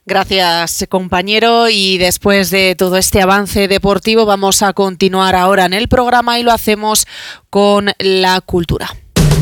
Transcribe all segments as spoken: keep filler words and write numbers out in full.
Gracias, compañero. Y después de todo este avance deportivo, vamos a continuar ahora en el programa y lo hacemos con la cultura.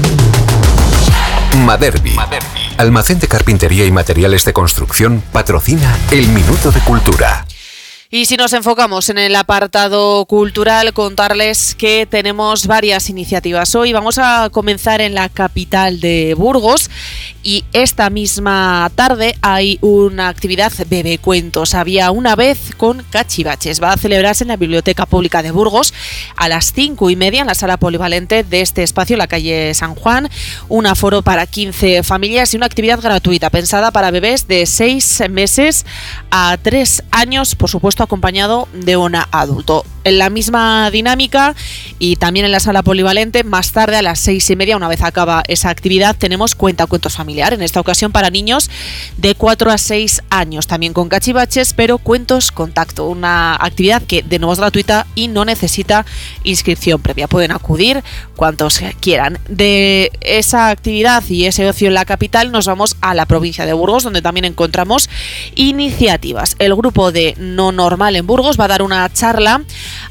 Maderbi, almacén de carpintería y materiales de construcción, patrocina el Minuto de Cultura. Y si nos enfocamos en el apartado cultural, contarles que tenemos varias iniciativas. Hoy vamos a comenzar en la capital de Burgos y esta misma tarde hay una actividad Bebecuentos. Había una vez con cachivaches. Va a celebrarse en la Biblioteca Pública de Burgos a las cinco y media en la sala polivalente de este espacio, la calle San Juan. Un aforo para quince familias y una actividad gratuita pensada para bebés de seis meses a tres años, por supuesto acompañado de un adulto. En la misma dinámica y también en la sala polivalente, más tarde a las seis y media, una vez acaba esa actividad, tenemos cuentacuentos familiar, en esta ocasión para niños de cuatro a seis años, también con cachivaches, pero cuentos contacto, una actividad que de nuevo es gratuita y no necesita inscripción previa. Pueden acudir cuantos quieran. De esa actividad y ese ocio en la capital nos vamos a la provincia de Burgos, donde también encontramos iniciativas. El grupo de No Normal en Burgos va a dar una charla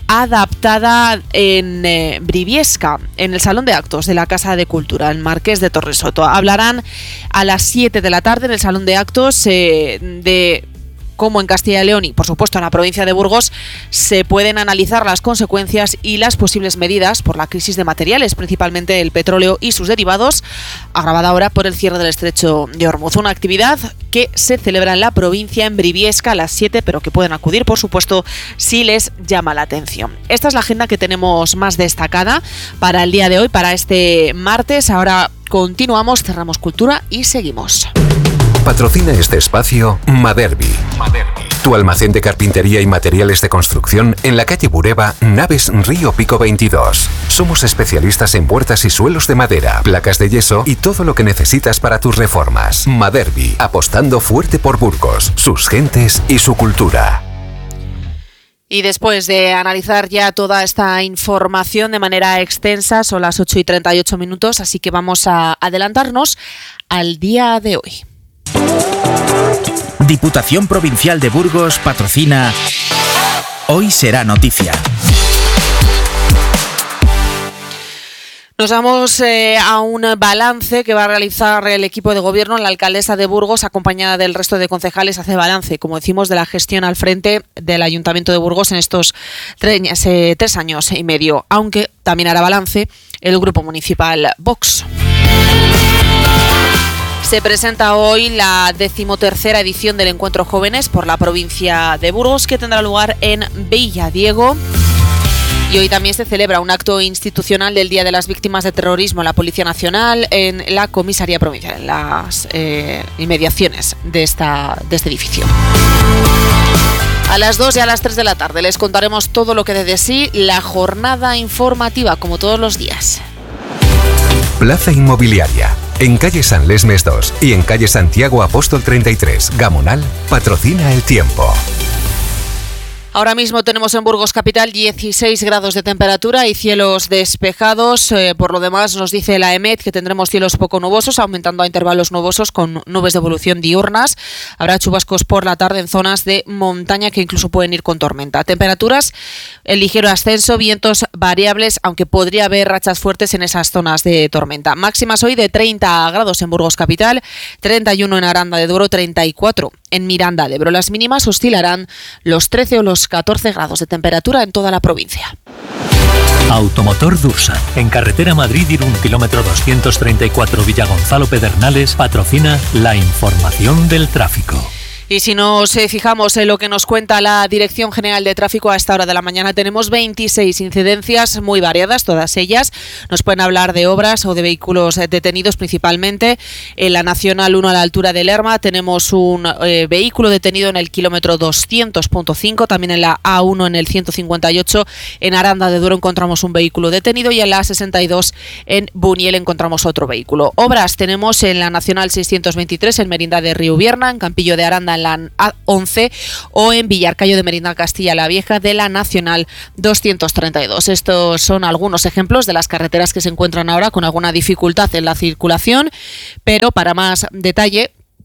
adaptada en eh, Briviesca, en el Salón de Actos de la Casa de Cultura, el Marqués de Torresoto. Hablarán a las siete de la tarde en el Salón de Actos eh, de cómo en Castilla y León y, por supuesto, en la provincia de Burgos se pueden analizar las consecuencias y las posibles medidas por la crisis de materiales, principalmente el petróleo y sus derivados, agravada ahora por el cierre del estrecho de Ormuz. Una actividad que se celebra en la provincia, en Briviesca, a las siete, pero que pueden acudir, por supuesto, si les llama la atención. Esta es la agenda que tenemos más destacada para el día de hoy, para este martes. Ahora continuamos, cerramos cultura y seguimos. Patrocina este espacio Maderbi, tu almacén de carpintería y materiales de construcción en la calle Bureba, Naves Río Pico veintidós. Somos especialistas en puertas y suelos de madera, placas de yeso y todo lo que necesitas para tus reformas. Maderbi, apostando fuerte por Burgos, sus gentes y su cultura. Y después de analizar ya toda esta información de manera extensa, son las ocho y treinta y ocho minutos, así que vamos a adelantarnos al día de hoy. Diputación Provincial de Burgos patrocina Hoy será noticia. Nos vamos eh, a un balance que va a realizar el equipo de gobierno. La alcaldesa de Burgos, acompañada del resto de concejales, hace balance, como decimos, de la gestión al frente del Ayuntamiento de Burgos en estos tres, eh, tres años y medio, aunque también hará balance el Grupo Municipal Vox. Se presenta hoy la decimotercera edición del Encuentro Jóvenes por la provincia de Burgos, que tendrá lugar en Villadiego. Y hoy también se celebra un acto institucional del Día de las Víctimas de Terrorismo en la Policía Nacional, en la Comisaría Provincial, en las eh, inmediaciones de, esta, de este edificio. A las dos y a las tres de la tarde les contaremos todo lo que dé de sí la jornada informativa, como todos los días. Plaza Inmobiliaria, en calle San Lesmes dos y en calle Santiago Apóstol treinta y tres, Gamonal, patrocina el tiempo. Ahora mismo tenemos en Burgos Capital dieciséis grados de temperatura y cielos despejados. Eh, por lo demás, nos dice la EMET que tendremos cielos poco nubosos, aumentando a intervalos nubosos con nubes de evolución diurnas. Habrá chubascos por la tarde en zonas de montaña que incluso pueden ir con tormenta. Temperaturas en ligero ascenso, vientos variables, aunque podría haber rachas fuertes en esas zonas de tormenta. Máximas hoy de treinta grados en Burgos Capital, treinta y uno en Aranda de Duero, treinta y cuatro en Miranda de Ebro. Las mínimas oscilarán los trece o los catorce grados de temperatura en toda la provincia. Automotor Dursa, en carretera Madrid-Irún, kilómetro doscientos treinta y cuatro, Villa Gonzalo Pedernales, patrocina la información del tráfico. Y si nos eh, fijamos en lo que nos cuenta la Dirección General de Tráfico a esta hora de la mañana, tenemos veintiséis incidencias muy variadas, todas ellas. Nos pueden hablar de obras o de vehículos eh, detenidos principalmente. En la Nacional uno a la altura de Lerma tenemos un eh, vehículo detenido en el kilómetro doscientos punto cinco, también en la A uno en el ciento cincuenta y ocho, en Aranda de Duero encontramos un vehículo detenido y en la A sesenta y dos en Buñuel encontramos otro vehículo. Obras tenemos en la Nacional seiscientos veintitrés en Merindad de Riubierna, en Campillo de Aranda en la A once o en Villarcayo de Merindad Castilla la Vieja de la Nacional doscientos treinta y dos. Estos son algunos ejemplos de las carreteras que se encuentran ahora con alguna dificultad en la circulación, pero para más detalle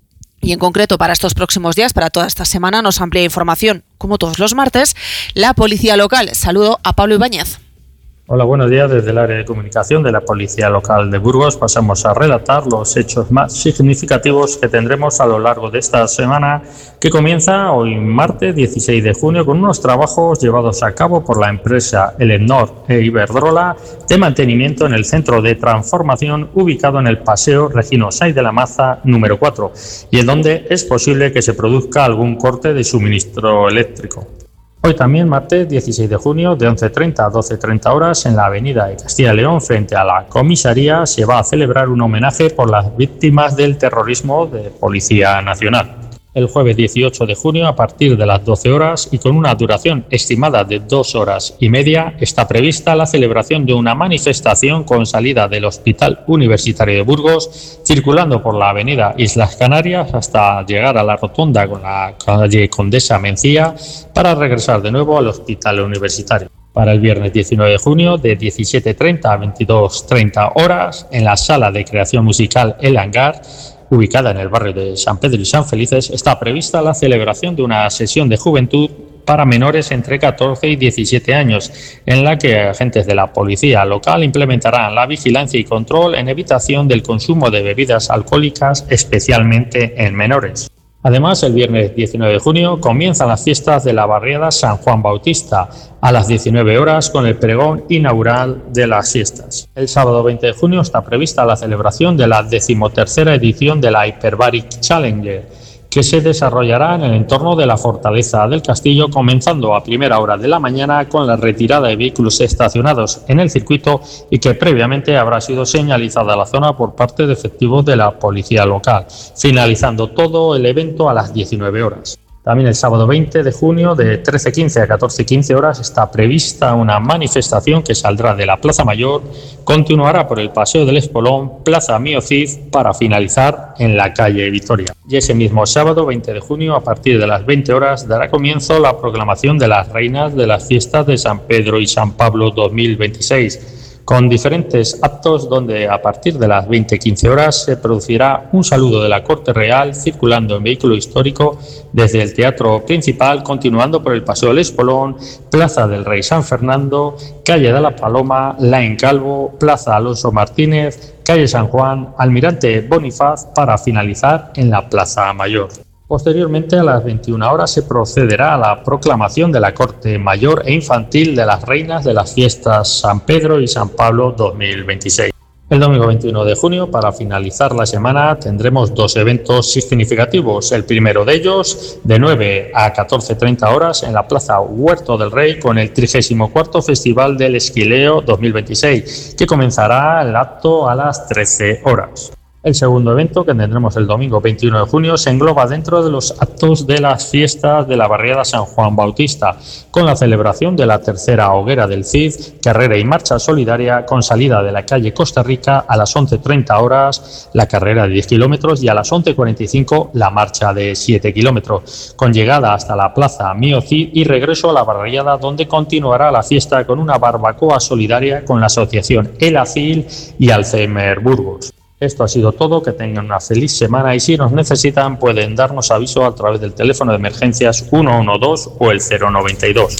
Y en concreto para estos próximos días, para toda esta semana, nos amplía información, como todos los martes, la Policía Local. Saludo a Pablo Ibáñez. Hola, buenos días. Desde el área de comunicación de la Policía Local de Burgos pasamos a relatar los hechos más significativos que tendremos a lo largo de esta semana, que comienza hoy martes dieciséis de junio con unos trabajos llevados a cabo por la empresa Elenor e Iberdrola de mantenimiento en el centro de transformación ubicado en el Paseo Regino Sáenz de la Maza número cuatro, y en donde es posible que se produzca algún corte de suministro eléctrico. Hoy también, martes dieciséis de junio, de once treinta a doce treinta horas, en la avenida de Castilla y León, frente a la comisaría, se va a celebrar un homenaje por las víctimas del terrorismo de Policía Nacional. El jueves dieciocho de junio, a partir de las doce horas y con una duración estimada de dos horas y media, está prevista la celebración de una manifestación con salida del Hospital Universitario de Burgos, circulando por la avenida Islas Canarias hasta llegar a la rotonda con la calle Condesa Mencía, para regresar de nuevo al Hospital Universitario. Para el viernes diecinueve de junio, de diecisiete treinta a veintidós treinta horas, en la Sala de Creación Musical El Hangar, ubicada en el barrio de San Pedro y San Felices, está prevista la celebración de una sesión de juventud para menores entre catorce y diecisiete años, en la que agentes de la policía local implementarán la vigilancia y control en evitación del consumo de bebidas alcohólicas, especialmente en menores. Además, el viernes diecinueve de junio comienzan las fiestas de la barriada San Juan Bautista a las diecinueve horas con el pregón inaugural de las fiestas. El sábado veinte de junio está prevista la celebración de la decimotercera edición de la Hyperbaric Challenger, que se desarrollará en el entorno de la Fortaleza del Castillo, comenzando a primera hora de la mañana con la retirada de vehículos estacionados en el circuito y que previamente habrá sido señalizada la zona por parte de efectivos de la policía local, finalizando todo el evento a las diecinueve horas. También el sábado veinte de junio, de trece quince a catorce quince horas, está prevista una manifestación que saldrá de la Plaza Mayor, continuará por el Paseo del Espolón, Plaza Mío Cid, para finalizar en la calle Vitoria. Y ese mismo sábado veinte de junio, a partir de las veinte horas, dará comienzo la proclamación de las reinas de las fiestas de San Pedro y San Pablo dos mil veintiséis, con diferentes actos donde a partir de las veinte quince horas se producirá un saludo de la Corte Real circulando en vehículo histórico desde el Teatro Principal, continuando por el Paseo del Espolón, Plaza del Rey San Fernando, Calle de la Paloma, Laín Calvo, Plaza Alonso Martínez, Calle San Juan, Almirante Bonifaz, para finalizar en la Plaza Mayor. Posteriormente, a las veintiuna horas, se procederá a la proclamación de la Corte Mayor e Infantil de las reinas de las fiestas San Pedro y San Pablo dos mil veintiséis. El domingo veintiuno de junio, para finalizar la semana, tendremos dos eventos significativos. El primero de ellos, de nueve a catorce treinta horas, en la Plaza Huerto del Rey, con el trigésimo cuarto Festival del Esquileo dos mil veintiséis, que comenzará el acto a las trece horas. El segundo evento, que tendremos el domingo veintiuno de junio, se engloba dentro de los actos de las fiestas de la barriada San Juan Bautista, con la celebración de la tercera hoguera del Cid, carrera y marcha solidaria con salida de la calle Costa Rica a las once treinta horas, la carrera de diez kilómetros, y a las once cuarenta y cinco la marcha de siete kilómetros, con llegada hasta la plaza Mío Cid y regreso a la barriada, donde continuará la fiesta con una barbacoa solidaria con la asociación El Acil y Alzheimer Burgos. Esto ha sido todo, que tengan una feliz semana y si nos necesitan pueden darnos aviso a través del teléfono de emergencias uno uno dos o el cero noventa y dos.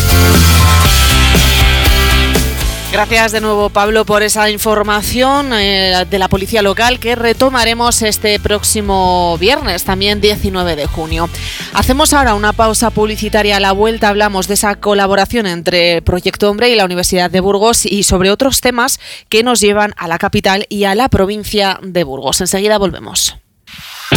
Gracias de nuevo, Pablo, por esa información eh, de la policía local, que retomaremos este próximo viernes, también diecinueve de junio. Hacemos ahora una pausa publicitaria. A la vuelta hablamos de esa colaboración entre Proyecto Hombre y la Universidad de Burgos y sobre otros temas que nos llevan a la capital y a la provincia de Burgos. Enseguida volvemos.